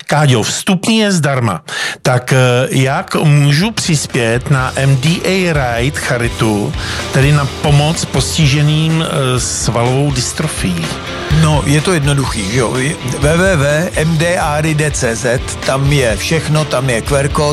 Káďo, vstupní je zdarma. Tak jak můžu přispět na MDA Right charitu, tedy na pomoc postiženým svalovou dystrofií? No, je to jednoduchý, že jo. www.mdarid.cz, tam je všechno, tam je QR kód.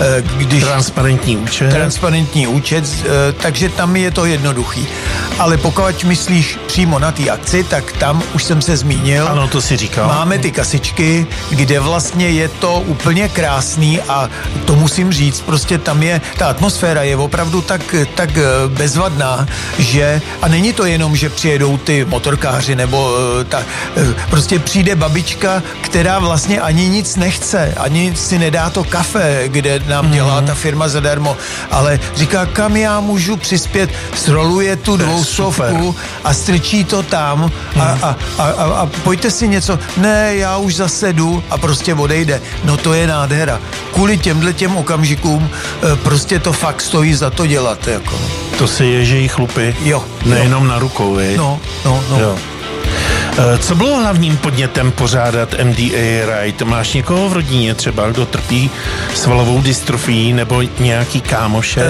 Transparentní účet, takže tam je to jednoduchý. Ale pokud myslíš přímo na té akci, tak tam už jsem se zmínil. Ano, to si říkal. Máme ty kasičky, kde vlastně je to úplně krásný a to musím říct, prostě tam je, ta atmosféra je opravdu tak bezvadná, že, a není to jenom, že přijedou ty motorkáři nebo prostě přijde babička, která vlastně ani nic nechce, ani si nedá to kafe, kde nám dělá ta firma zadarmo, ale říká, kam já můžu přispět, sroluje tu 200 a strčí to tam a pojďte si něco, ne, já už zase jdu a prostě odejde. No to je nádhera. Kvůli těm okamžikům prostě to fakt stojí za to dělat. Jako. To se ježejí chlupy? Jo. Nejenom na rukou, viď? No. Jo. Co bylo hlavním podnětem pořádat MDA Right? Máš někoho v rodině třeba, kdo trpí svalovou dystrofií nebo nějaký kámoše?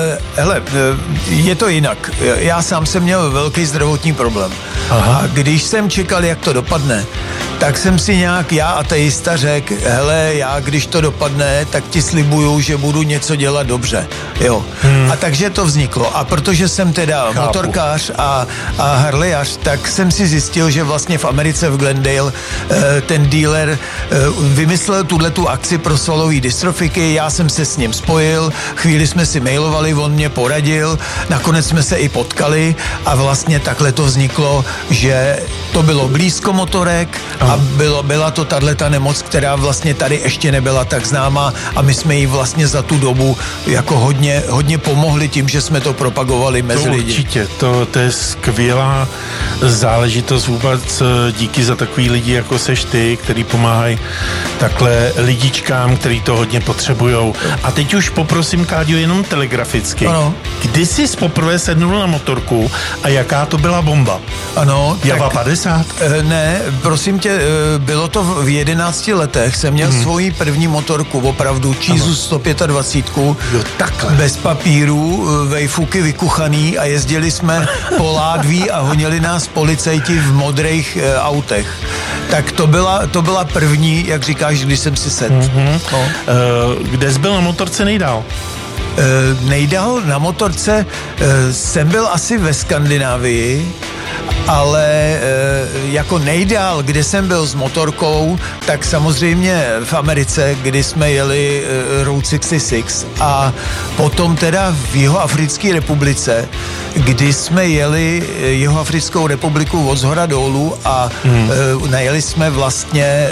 Je to jinak. Já sám jsem měl velký zdravotní problém. Aha. A když jsem čekal, jak to dopadne, tak jsem si nějak já ateista řekl, hele, já když to dopadne, tak ti slibuju, že budu něco dělat dobře. Jo. A takže to vzniklo. A protože jsem teda motorkář a harlejař, tak jsem si zjistil, že vlastně v Americe v Glendale ten dealer vymyslel tuhletu akci pro svalové dystrofiky, já jsem se s ním spojil, chvíli jsme si mailovali, on mě poradil, nakonec jsme se i potkali a vlastně takhle to vzniklo, že to bylo blízko motorek a byla to tato nemoc, která vlastně tady ještě nebyla tak známá a my jsme jí vlastně za tu dobu jako hodně pomohli tím, že jsme to propagovali mezi lidi. Určitě, to je skvělá záležitost vůbec, díky za takový lidi, jako seš ty, který pomáhají takhle lidičkám, který to hodně potřebujou. A teď už poprosím, Káďo, jenom telegraficky. Ano. Kdy jsi poprvé sednul na motorku a jaká to byla bomba? Ano. Java 50? Ne, prosím tě, bylo to v 11 letech, jsem měl svoji první motorku, opravdu, Čízu 125, bez papíru, vejfuky vykuchaný a jezdili jsme po Ládví a honili nás policajti v modrých autech. Tak to byla první, jak říkáš, když jsem si sedl. No. Kde jsi byl na motorce nejdál? Nejdál na motorce jsem byl asi ve Skandinávii, ale jako nejdál, kde jsem byl s motorkou, tak samozřejmě v Americe, kdy jsme jeli Route 66 a potom teda v Jihoafrické republice, kdy jsme jeli Jihoafrickou republiku od shora dolů a najeli jsme vlastně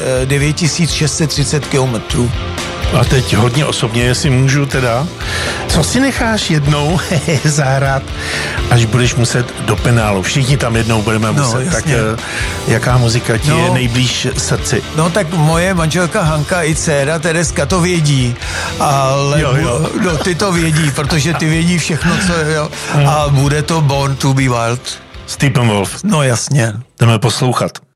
9630 kilometrů. A teď hodně osobně, jestli můžu teda, co si necháš jednou zahrát, až budeš muset do penálu? Všichni tam jednou budeme muset. Jasně. Tak jaká muzika ti je nejblíž srdci? No tak moje manželka Hanka i dcéra Tereska to vědí, ale no, ty to vědí, protože ty vědí všechno, co je, a bude to Born to be Wild. Steppenwolf. No jasně. Jdeme poslouchat.